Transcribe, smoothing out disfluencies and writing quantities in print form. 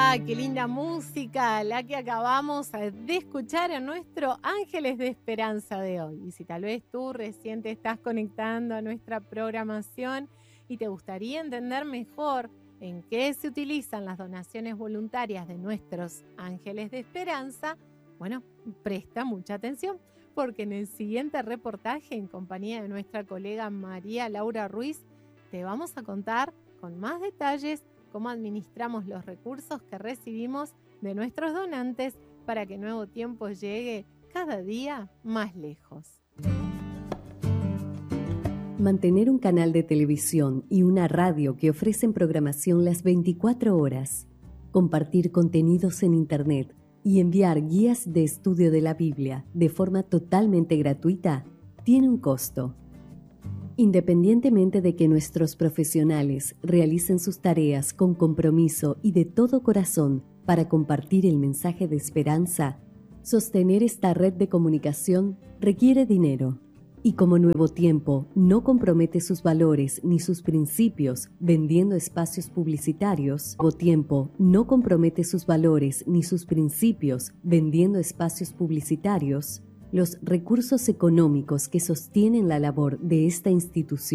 qué linda música la que acabamos de escuchar en nuestro Ángeles de Esperanza de hoy. Y si tal vez tú recién te estás conectando a nuestra programación y te gustaría entender mejor en qué se utilizan las donaciones voluntarias de nuestros Ángeles de Esperanza, bueno, presta mucha atención, porque en el siguiente reportaje, en compañía de nuestra colega María Laura Ruiz, te vamos a contar con más detalles cómo administramos los recursos que recibimos de nuestros donantes para que Nuevo Tiempo llegue cada día más lejos. Mantener un canal de televisión y una radio que ofrecen programación las 24 horas, compartir contenidos en Internet y enviar guías de estudio de la Biblia de forma totalmente gratuita tiene un costo. Independientemente de que nuestros profesionales realicen sus tareas con compromiso y de todo corazón para compartir el mensaje de esperanza, sostener esta red de comunicación requiere dinero. Y como Nuevo Tiempo no compromete sus valores ni sus principios vendiendo espacios publicitarios, Nuevo Tiempo no compromete sus valores ni sus principios vendiendo espacios publicitarios, los recursos económicos que sostienen la labor de esta institución